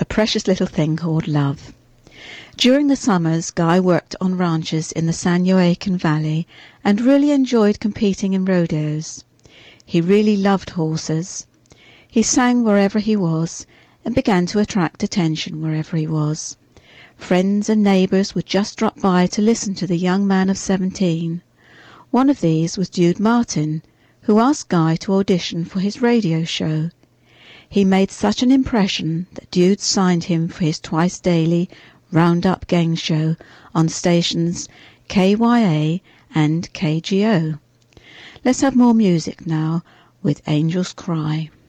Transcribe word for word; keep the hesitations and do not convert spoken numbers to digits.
a precious little thing called love. During the summers, Guy worked on ranches in the San Joaquin Valley and really enjoyed competing in rodeos. He really loved horses. He sang wherever he was and began to attract attention wherever he was. Friends and neighbours would just drop by to listen to the young man of seventeen. One of these was Dude Martin, who asked Guy to audition for his radio show. He made such an impression that Dude signed him for his twice-daily Roundup game show on stations K Y A and K G O. Let's have more music now with Angel's Cry.